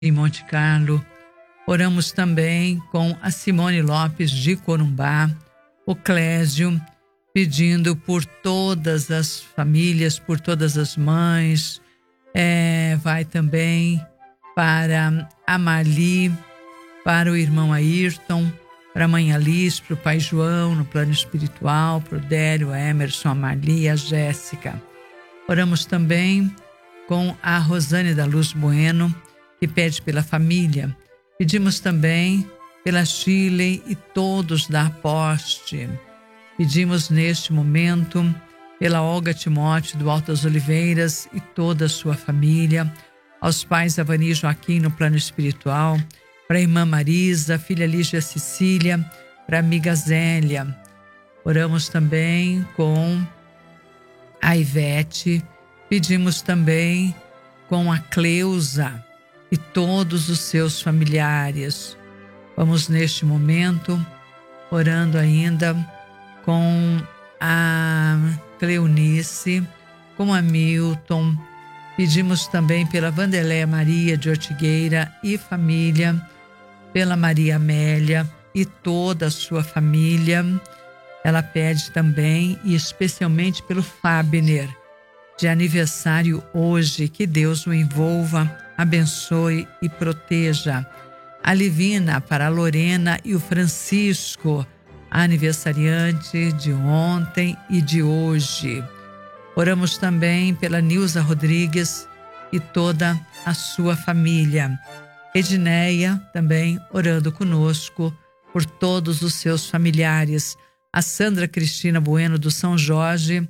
em Monte Carlo. Oramos também com a Simone Lopes de Corumbá, o Clésio, pedindo por todas as famílias, por todas as mães. Vai também para a Marli, para o irmão Ayrton, para a mãe Alice, para o pai João, no plano espiritual, para o Délio, a Emerson, a Marli e a Jéssica. Oramos também com a Rosane da Luz Bueno, que pede pela família. Pedimos também pela Chile e todos da Aposte. Pedimos neste momento pela Olga Timóteo do Alto das Oliveiras e toda a sua família, aos pais Avani e Joaquim no plano espiritual, para a irmã Marisa, filha Lígia Cecília, para a amiga Zélia. Oramos também com a Ivete, pedimos também com a Cleusa e todos os seus familiares. Vamos neste momento orando ainda com a Cleonice, com a Milton. Pedimos também pela Vandeléia Maria de Ortigueira e família, pela Maria Amélia e toda a sua família. Ela pede também e especialmente pelo Fabner, de aniversário hoje, que Deus o envolva, abençoe e proteja. A Livina para a Lorena e o Francisco, aniversariante de ontem e de hoje. Oramos também pela Nilza Rodrigues e toda a sua família. Edneia também orando conosco por todos os seus familiares. A Sandra Cristina Bueno do São Jorge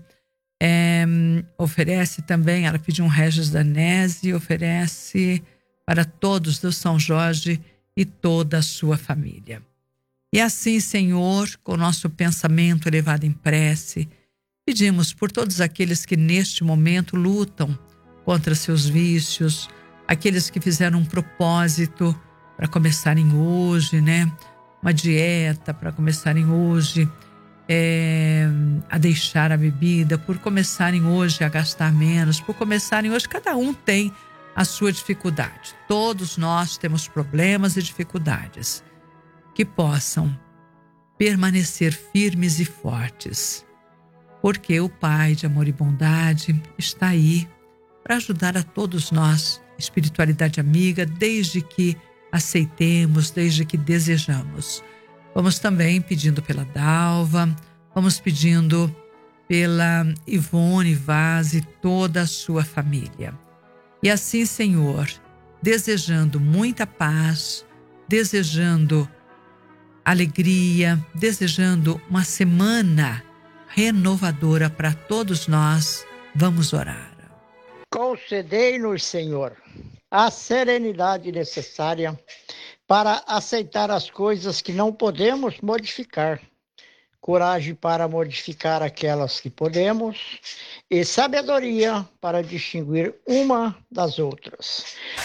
oferece também, ela pediu um Regis Danese, oferece para todos do São Jorge e toda a sua família. E assim, Senhor, com o nosso pensamento elevado em prece, pedimos por todos aqueles que neste momento lutam contra seus vícios, aqueles que fizeram um propósito para começarem hoje, né? Uma dieta para começarem hoje, a deixar a bebida, por começarem hoje a gastar menos, por começarem hoje, cada um tem a sua dificuldade. Todos nós temos problemas e dificuldades. Que possam permanecer firmes e fortes, porque o Pai de amor e bondade está aí para ajudar a todos nós, espiritualidade amiga, desde que aceitemos, desde que desejamos. Vamos também pedindo pela Dalva, vamos pedindo pela Ivone Vaz e toda a sua família. E assim, Senhor, desejando muita paz, desejando alegria, desejando uma semana renovadora para todos nós, vamos orar. Concedei-nos, Senhor, a serenidade necessária para aceitar as coisas que não podemos modificar, coragem para modificar aquelas que podemos e sabedoria para distinguir uma das outras.